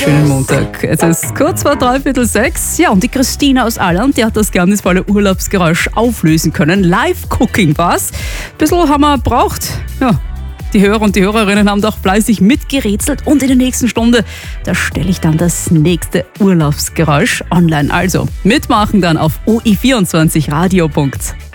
wunderschönen Montag. Es ist kurz vor 6:15. Ja, und die Christina aus Alland, die hat das geheimnisvolle Urlaubsgeräusch auflösen können. Live-Cooking war's. Ein bisschen haben wir braucht. Ja, die Hörer und die Hörerinnen haben doch fleißig mitgerätselt. Und in der nächsten Stunde, da stelle ich dann das nächste Urlaubsgeräusch online. Also mitmachen dann auf oi24radio.at.